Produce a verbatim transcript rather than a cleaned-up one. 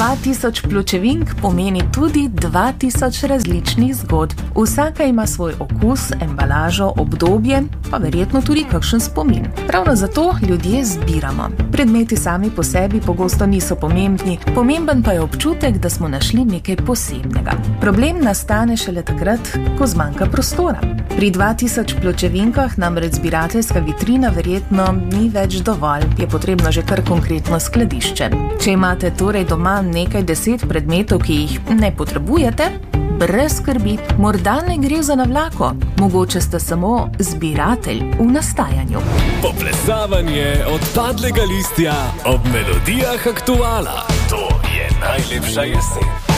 dva tisoč pločevink pomeni tudi dva tisoč različnih zgodb. Vsaka ima svoj okus, embalažo, obdobje, pa verjetno tudi kakšen spomin. Ravno zato ljudje zbiramo. Predmeti sami po sebi pogosto niso pomembni, pomemben pa je občutek, da smo našli nekaj posebnega. Problem nastane šele takrat, ko zmanjka prostora. Pri dva tisoč pločevinkah namreč zbirateljska vitrina verjetno ni več dovolj, je potrebno že kar konkretno skladišče. Če imate torej doma nekaj deset predmetov, ki jih ne potrebujete, brez skrbi, morda ne gre za navlako, mogoče ste samo zbiratelj v nastajanju. Poplesavanje odpadlega listja ob melodijah Aktuala. To je najlepša jesen.